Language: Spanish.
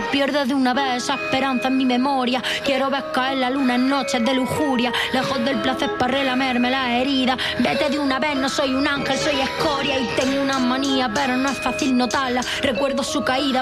Pierde de una vez esa esperanza en mi memoria. Quiero ver caer la luna en noches de lujuria. Lejos del placer para relamerme la herida. Vete de una vez, no soy un ángel, soy escoria. Y tengo una manía, pero no es fácil notarla. Recuerdo su caída,